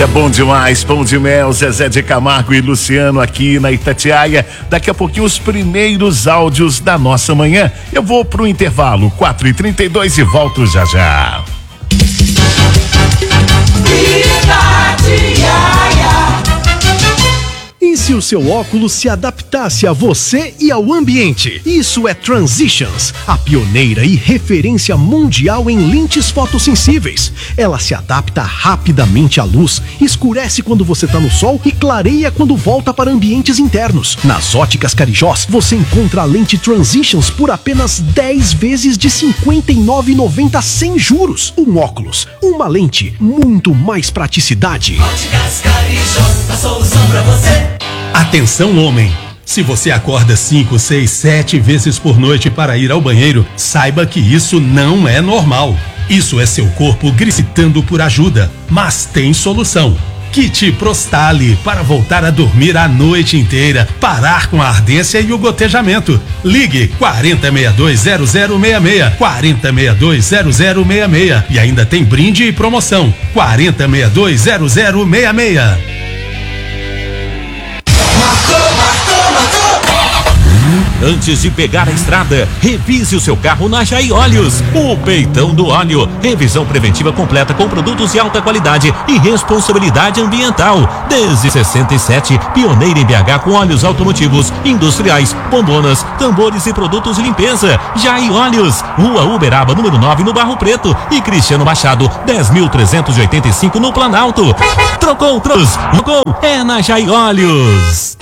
É bom demais, pão de mel, Zezé de Camargo e Luciano aqui na Itatiaia. Daqui a pouquinho os primeiros áudios da nossa manhã. Eu vou pro intervalo, 4h32 e volto já já. E se o seu óculos se adaptasse a você e ao ambiente? Isso é Transitions, a pioneira e referência mundial em lentes fotossensíveis. Ela se adapta rapidamente à luz, escurece quando você está no sol e clareia quando volta para ambientes internos. Nas óticas Carijós, você encontra a lente Transitions por apenas 10 vezes de R$ 59,90 sem juros. Um óculos, uma lente, muito mais praticidade. Óticas Carijós, a solução pra você. Atenção, homem! Se você acorda 5, 6, 7 vezes por noite para ir ao banheiro, saiba que isso não é normal. Isso é seu corpo gritando por ajuda, mas tem solução. Kit Prostale para voltar a dormir a noite inteira, parar com a ardência e o gotejamento. Ligue 4062-0066, 4062-0066 e ainda tem brinde e promoção, 4062-0066. Antes de pegar a estrada, revise o seu carro na Jai Óleos. O peitão do óleo. Revisão preventiva completa com produtos de alta qualidade e responsabilidade ambiental. Desde 67, pioneira em BH com óleos automotivos, industriais, bombonas, tambores e produtos de limpeza. Jai Óleos, Rua Uberaba, número 9, no Barro Preto. E Cristiano Machado, 10.385 no Planalto. Trocou, é na Jai Óleos.